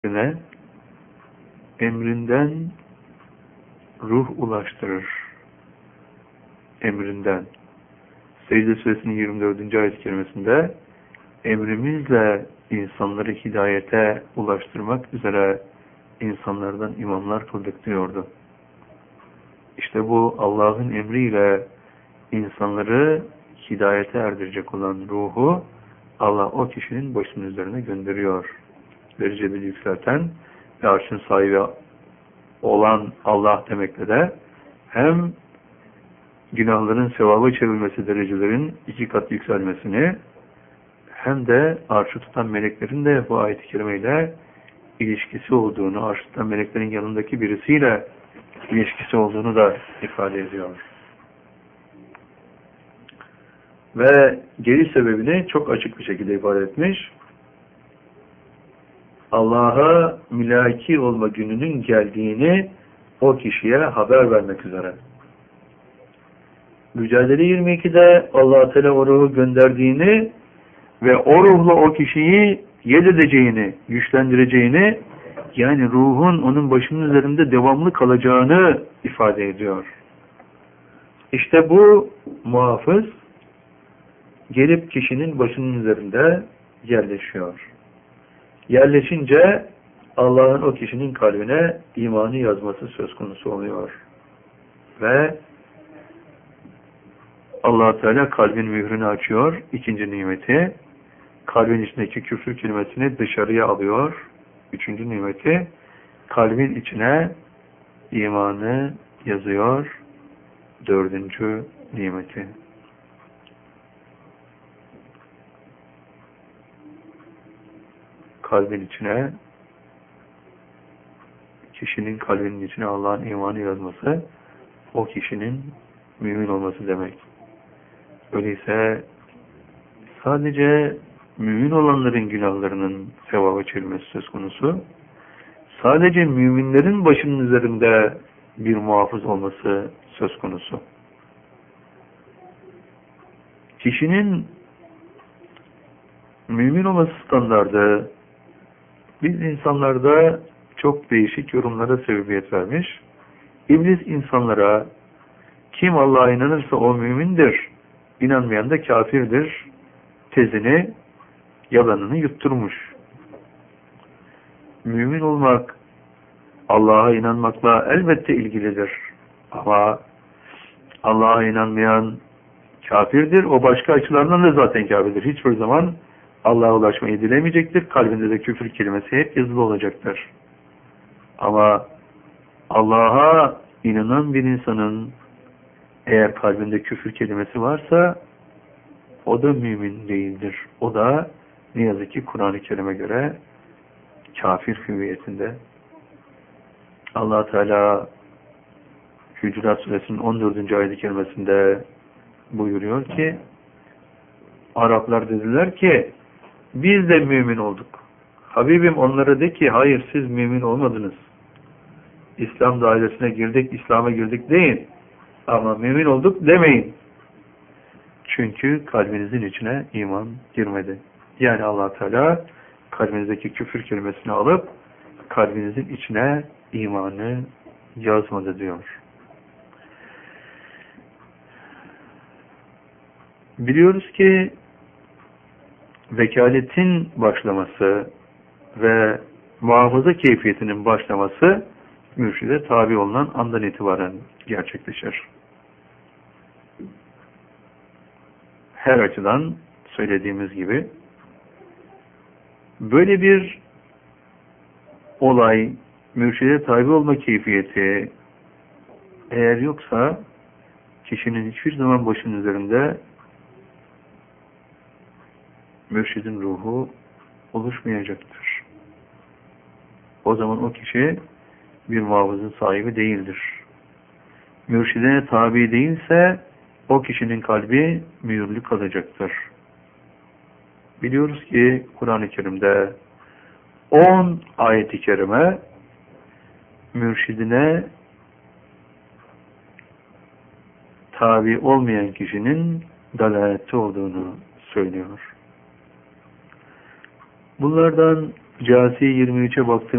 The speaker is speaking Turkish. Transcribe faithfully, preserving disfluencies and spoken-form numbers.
ne? Emrinden ruh ulaştırır. Emrinden. Secde Suresinin yirmi dördüncü ayet-i kerimesinde emrimizle insanları hidayete ulaştırmak üzere insanlardan imamlar kıldık diyordu. İşte bu Allah'ın emriyle insanları hidayete erdirecek olan ruhu Allah o kişinin başının üzerine gönderiyor. Dereceli yükselten ve arşın sahibi olan Allah demekle de hem günahların sevaba çevrilmesi, derecelerin iki kat yükselmesini hem de arşı tutan meleklerin de bu ayet-i kerimeyle ilişkisi olduğunu, arşı tutan meleklerin yanındaki birisiyle ilişkisi olduğunu da ifade ediyor. Ve geliş sebebini çok açık bir şekilde ifade etmiş. Allah'a mülaki olma gününün geldiğini o kişiye haber vermek üzere. Mücadele yirmi ikide Allah Teala o ruhu gönderdiğini ve o ruhla o kişiyi yed edeceğini, güçlendireceğini, yani ruhun onun başının üzerinde devamlı kalacağını ifade ediyor. İşte bu muhafız gelip kişinin başının üzerinde yerleşiyor. Yerleşince Allah'ın o kişinin kalbine imanı yazması söz konusu oluyor. Ve Allah Teala kalbin mührünü açıyor. İkinci nimeti, kalbin içindeki küfür kelimesini dışarıya alıyor. Üçüncü nimeti, kalbin içine imanı yazıyor. Dördüncü nimeti. Kalbin içine, kişinin kalbinin içine Allah'ın imanı yazması, o kişinin mümin olması demek. Öyleyse sadece mümin olanların günahlarının sevaba çevrilmesi söz konusu, sadece müminlerin başının üzerinde bir muhafız olması söz konusu. Kişinin mümin olması standardı biz insanlarda çok değişik yorumlara sebebiyet vermiş. İblis insanlara kim Allah'a inanırsa o mümindir, inanmayan da kafirdir tezini, yalanını yutturmuş. Mümin olmak Allah'a inanmakla elbette ilgilidir. Ama Allah'a inanmayan kafirdir. O başka açılardan da zaten kafirdir. Hiçbir zaman Allah'a ulaşmayı dilemeyecektir. Kalbinde de küfür kelimesi hep yazılı olacaktır. Ama Allah'a inanan bir insanın eğer kalbinde küfür kelimesi varsa o da mümin değildir. O da ne yazık ki Kur'an-ı Kerim'e göre kafir hüviyetinde. Allah Teala Hücurat Suresinin on dördüncü ayet-i kerimesinde buyuruyor ki Araplar dediler ki biz de mümin olduk. Habibim onlara de ki hayır siz mümin olmadınız. İslam dairesine girdik, İslam'a girdik deyin. Ama mümin olduk demeyin. Çünkü kalbinizin içine iman girmedi. Yani Allah Teala kalbinizdeki küfür kelimesini alıp kalbinizin içine imanı yazmadı diyor. Biliyoruz ki vekaletin başlaması ve muhafaza keyfiyetinin başlaması mürşide tabi olunan andan itibaren gerçekleşir. Her açıdan söylediğimiz gibi böyle bir olay, mürşide tabi olma keyfiyeti eğer yoksa kişinin hiçbir zaman başının üzerinde mürşidin ruhu oluşmayacaktır. O zaman o kişi bir muhafızın sahibi değildir. Mürşidine tabi değilse o kişinin kalbi mühürlü kalacaktır. Biliyoruz ki Kur'an-ı Kerim'de on ayet-i kerime mürşidine tabi olmayan kişinin dalalette olduğunu söylüyor. Bunlardan Casi yirmi üçe baktığım